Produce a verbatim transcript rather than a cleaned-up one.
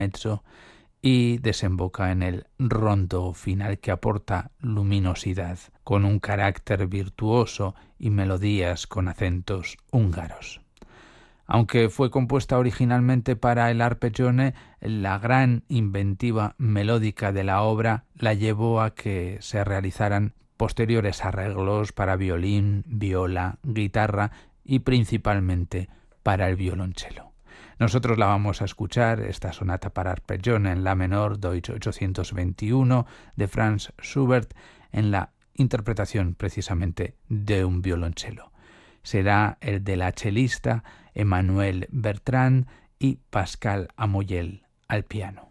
mezzo y desemboca en el rondo final que aporta luminosidad, con un carácter virtuoso y melodías con acentos húngaros. Aunque fue compuesta originalmente para el arpeggione, la gran inventiva melódica de la obra la llevó a que se realizaran posteriores arreglos para violín, viola, guitarra y principalmente para el violonchelo. Nosotros la vamos a escuchar, esta sonata para arpeggione en la menor Deutsch ochocientos veintiuno de Franz Schubert, en la interpretación precisamente de un violonchelo. Será el de la chelista Emmanuelle Bertrand y Pascal Amoyel al piano.